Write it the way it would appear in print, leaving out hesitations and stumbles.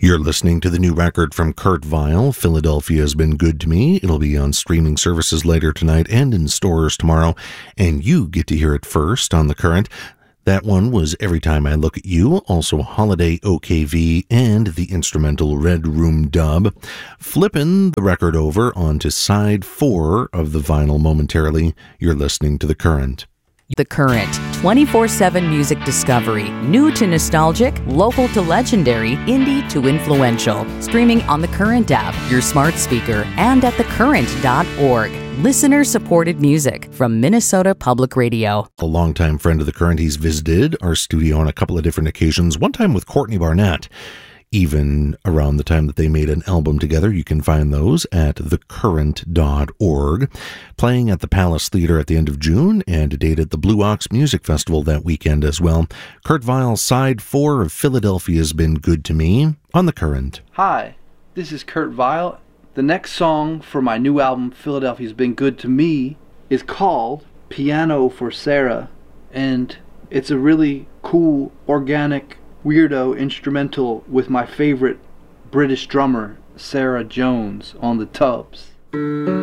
You're listening to the new record from Kurt Vile, Philadelphia Has Been Good to Me. It'll be on streaming services later tonight and in stores tomorrow, and you get to hear it first on The Current. That one was Every Time I Look at You, also Holiday OKV, and the instrumental Red Room dub. Flipping the record over onto side 4 of the vinyl momentarily, you're listening to The Current. The Current, 24/7 music discovery. New to nostalgic, local to legendary, indie to influential. Streaming on the Current app, your smart speaker, and at thecurrent.org. Listener-supported music from Minnesota Public Radio. A longtime friend of The Current, he's visited our studio on a couple of different occasions, one time with Courtney Barnett. Even around the time that they made an album together. You can find those at thecurrent.org. Playing at the Palace Theater at the end of June, and a date at the Blue Ox Music Festival that weekend as well. Kurt Vile, side 4 of Philadelphia Has Been Good to Me on The Current. Hi, this is Kurt Vile. The next song for my new album, Philadelphia Has Been Good to Me, is called Piano for Sarah. And it's a really cool, organic, weirdo instrumental with my favorite British drummer, Sarah Jones, on the tubs.